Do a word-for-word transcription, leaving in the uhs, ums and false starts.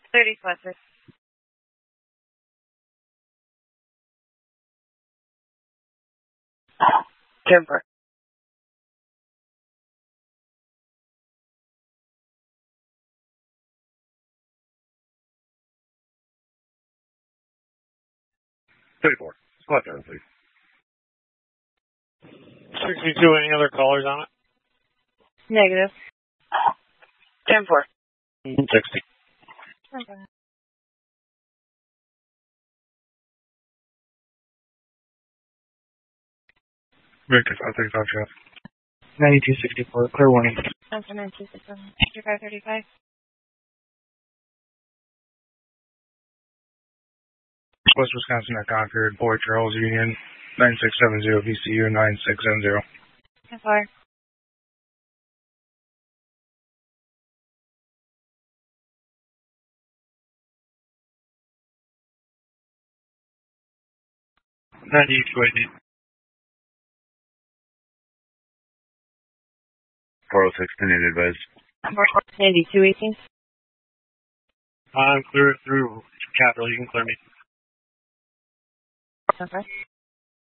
thirty Fletcher. Timber. thirty-four. Spot down, please. sixty-two, any other callers on it? Negative. ten four. sixty. Okay. Victor, five thirty-five, Jeff. ninety-two sixty-four, clear warning. Answer nine two six seven. thirty-five thirty-five. West Wisconsin at Concord, Port Charles Union, nine six seven zero, V C U nine six seven zero. ten four. ninety-two eighty. four oh six, Canadian advised. ninety-two eighteen. I'm clear through Capital, you can clear me. Okay.